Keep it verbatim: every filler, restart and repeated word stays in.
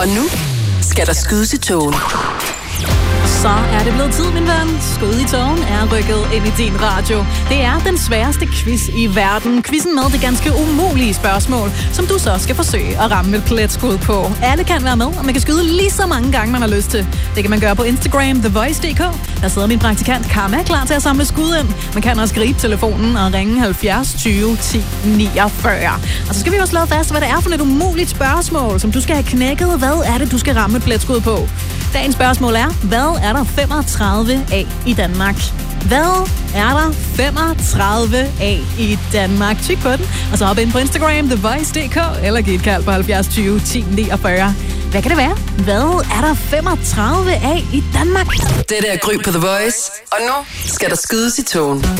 Og nu skal der skydes i togen. Så er det blevet tid, min ven. Skud i togen er rykket ind i din radio. Det er den sværeste quiz i verden. Quizzen med det ganske umulige spørgsmål, som du så skal forsøge at ramme et pletskud på. Alle kan være med, og man kan skyde lige så mange gange, man har lyst til. Det kan man gøre på Instagram, the voice punktum d k. Der sidder min praktikant Karma klar til at samle skud ind. Man kan også gribe telefonen og ringe halvfjerds tyve ti niogfyrre. Og så skal vi også slå fast, hvad det er for et umuligt spørgsmål, som du skal have knækket. Hvad er det, du skal ramme et pletskud på? Dagens spørgsmål er, hvad er der femogtredive af i Danmark? Hvad er der femogtredive af i Danmark? Tyk på den, og så hop ind på Instagram, the voice punktum d k, eller giv et kald på halvfjerds tyve ti niogfyrre. Hvad kan det være? Hvad er der femogtredive af i Danmark? Det der Gry på The Voice, og nu skal der skydes i togen.